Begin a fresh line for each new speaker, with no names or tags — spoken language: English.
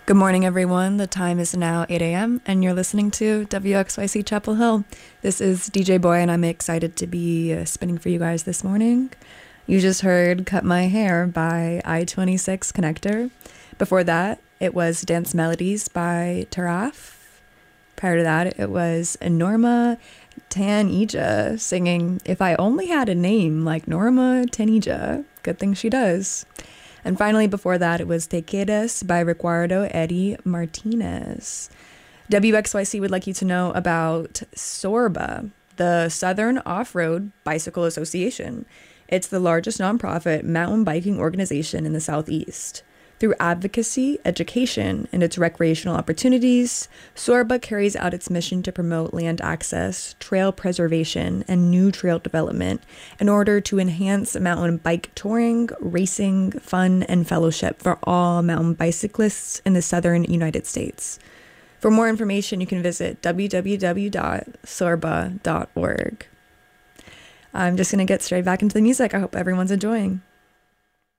Good morning, everyone. The time is now 8 a.m., and you're listening to WXYC Chapel Hill. This is DJ Boy, and I'm excited to be spinning for you guys this morning. You just heard Cut My Hair by I-26 Connector. Before that, it was Dance Melodies by Taraf. Prior to that, it was Norma Tanija singing If I Only Had a Name Like Norma Tanija. Good thing she does. And finally, before that, it was Te Quedas by Ricardo Eddie Martinez. WXYC would like you to know about SORBA, the Southern Off-Road Bicycle Association. It's the largest nonprofit mountain biking organization in the Southeast. Through advocacy, education, and its recreational opportunities, SORBA carries out its mission to promote land access, trail preservation, and new trail development in order to enhance mountain bike touring, racing, fun, and fellowship for all mountain bicyclists in the southern United States. For more information, you can visit www.sorba.org. I'm just going to get straight back into the music. I hope everyone's enjoying.